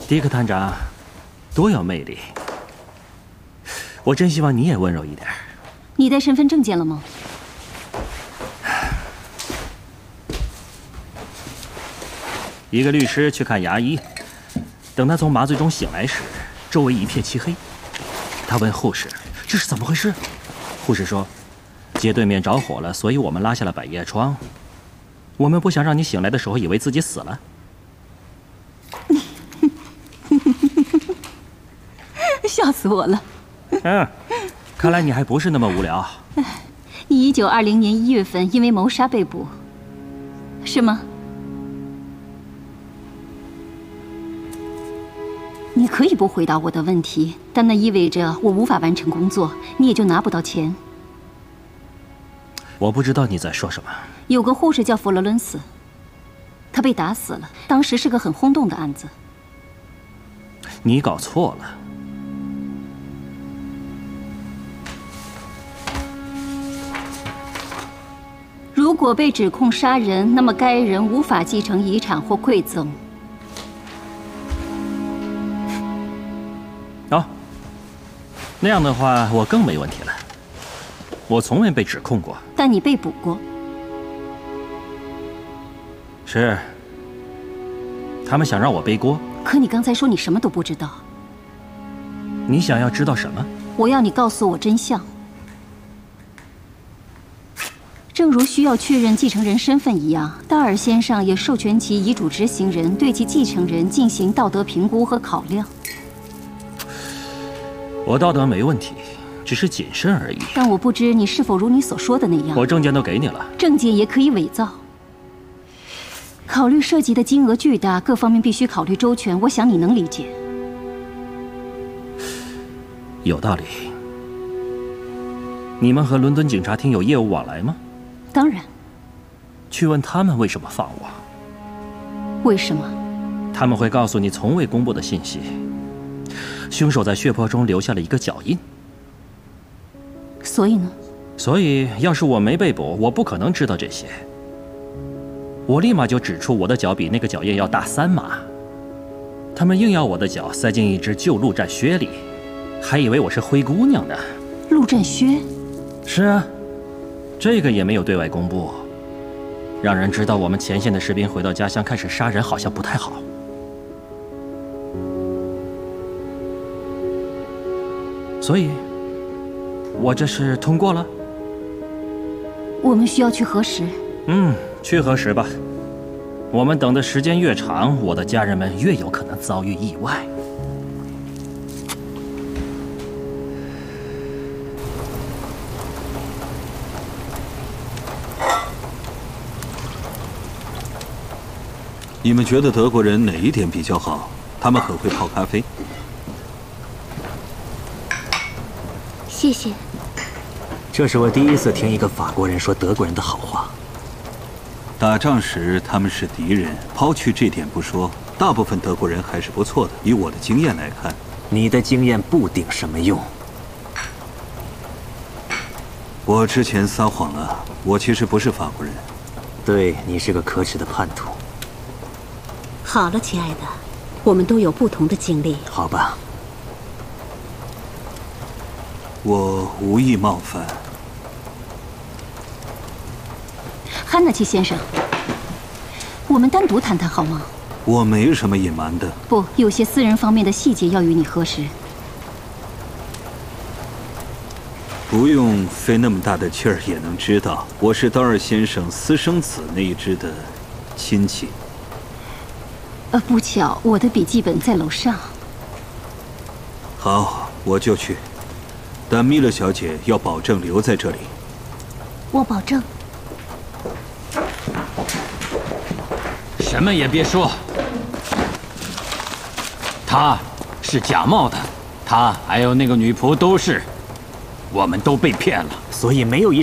迪克探长多有魅力，我真希望你也温柔一点。 你带身份证件了吗？ 一个律师去看牙医，等他从麻醉中醒来时，周围一片漆黑。他问护士：“这是怎么回事？”护士说：“街对面着火了，所以我们拉下了百叶窗。我们不想让你醒来的时候以为自己死了。” 笑死我了。 看来你还不是那么无聊。 你1920年1月份因为谋杀被捕，是吗？你可以不回答我的问题，但那意味着我无法完成工作，你也就拿不到钱。 我不知道你在说什么。 有个护士叫佛罗伦斯，她被打死了，当时是个很轰动的案子。 你搞错了。 如果被指控杀人，那么该人无法继承遗产或馈赠。 哦，那样的话我更没问题了。我从未被指控过。 但你被捕过。 是。他们想让我背锅。 可你刚才说你什么都不知道。 你想要知道什么？ 我要你告诉我真相。正如需要确认继承人身份一样，道尔先生也授权其遗嘱执行人对其继承人进行道德评估和考量。 我道德没问题，只是谨慎而已。 但我不知你是否如你所说的那样。 我证件都给你了。 证件也可以伪造。考虑涉及的金额巨大，各方面必须考虑周全，我想你能理解。 有道理。你们和伦敦警察厅有业务往来吗？ 当然。 去问他们为什么放我。 为什么？ 他们会告诉你从未公布的信息。凶手在血泊中留下了一个脚印。 所以呢？ 所以，要是我没被捕，我不可能知道这些。我立马就指出我的脚比那个脚印要大3码。他们硬要我的脚塞进一只旧陆战靴里，还以为我是灰姑娘呢。 陆战靴？ 是啊，这个也没有对外公布，让人知道我们前线的士兵回到家乡开始杀人好像不太好。所以，我这是通过了。 我们需要去核实。 去核实吧。我们等的时间越长，我的家人们越有可能遭遇意外。 你们觉得德国人哪一点比较好？他们很会泡咖啡。 谢谢。 这是我第一次听一个法国人说德国人的好话。 打仗时他们是敌人，抛去这点不说，大部分德国人还是不错的。以我的经验来看， 你的经验不顶什么用。 我之前撒谎了，我其实不是法国人。 对，你是个可耻的叛徒。 好了，亲爱的，我们都有不同的经历。 好吧。 我无意冒犯。 汉纳奇先生，我们单独谈谈好吗？ 我没什么隐瞒的。 不，有些私人方面的细节要与你核实。 不用费那么大的劲儿也能知道，我是道尔先生私生子那一支的亲戚。 不巧，我的笔记本在楼上。 好，我就去。但米勒小姐要保证留在这里。 我保证。 什么也别说，他是假冒的，他还有那个女仆都是，我们都被骗了。 所以没有一